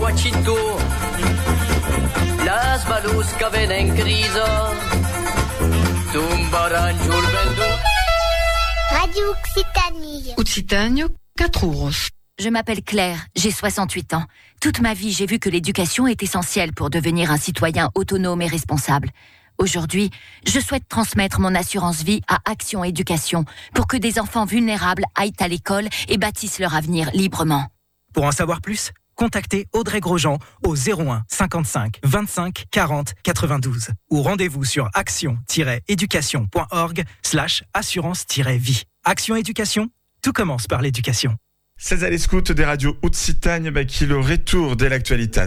guacito, las balusca ven en crisa, tumbaran giurbendo. Radio Occitanie. Occitanie, 4 euros. Je m'appelle Claire, j'ai 68 ans. Toute ma vie, j'ai vu que l'éducation est essentielle pour devenir un citoyen autonome et responsable. Aujourd'hui, je souhaite transmettre mon assurance vie à Action Éducation pour que des enfants vulnérables aillent à l'école et bâtissent leur avenir librement. Pour en savoir plus, contactez Audrey Grosjean au 01 55 25 40 92 ou rendez-vous sur action-éducation.org/assurance-vie. Action Éducation, tout commence par l'éducation. 16 à l'escoute des radios Occitanie, qui le retour de l'actualité.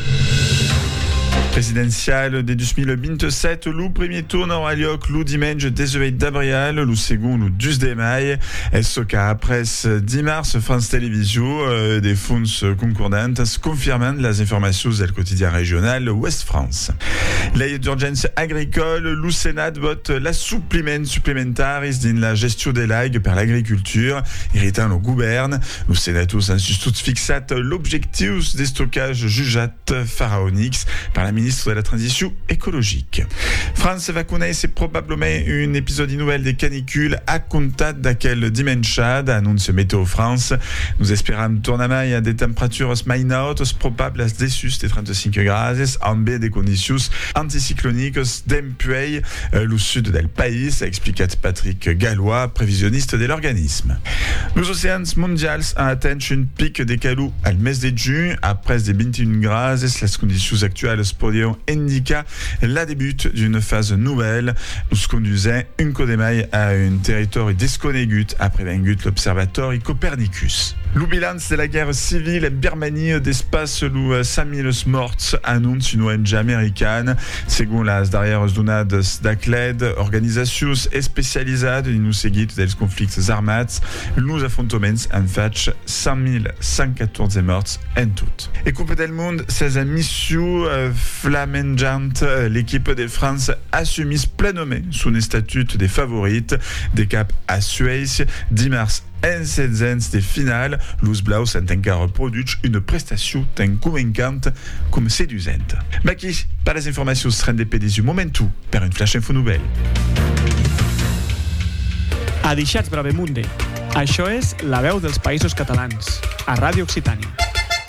Presidenziale de 2027, lo primi turno aurà lloc lo diumenge 18 d'abril, lo segon lo 2 de mai. Esso que après dimarts, France Télévisions, des fonds concordantes confirment les informations del quotidien régional Ouest France. L'Aide d'urgence agricole, lo Sénat vote la supplementaris din la gestion des lags per l'agriculture, irritant le gouverne. Lo Sénatus han sustot fixat l'objectif de stockage jugat pharaonique par la ministre de la Transition écologique. France va connaître probablement un épisode nouvelle des canicules à compter d'aquel dimanche, annonce Météo France. Nous espérons tourner à des températures mainautes probables dessus des 35 grades, en baie des conditions anticycloniques d'empueil le sud del pays, a expliqué Patrick Gallois, prévisionniste de l'organisme. Nos océans mondiaux ont atteint un pic des calous au mes de juin, après des 21 grades, les conditions actuelles podium indica la début d'une phase nouvelle. Nous conduisons une codemaille à un territoire desconnegut après vengut l'observatoire Copernicus. Le bilan de la guerre civile en Birmanie d'espace lu 5000 morts annonce une ONG américaine. Selon las darreres donades d'Acled, organisacions especialisades in nous seguit dels conflicts armats, nous affrontaments en faig 5114 morts en tout. Et Coupe del Monde, ces missions flammengeantes, l'équipe de France assume pleinement son statut des favorites des caps à Suède, dimanche en 16 des finales, los Blaus ont encore produit une prestation tan convaincante comme séduisante. Qui, par les informations serendipitées du momentu, per une flash info nouvelle. Adixats Bravemunde. Això és La veu dels Països Catalans, a Ràdio Occitània.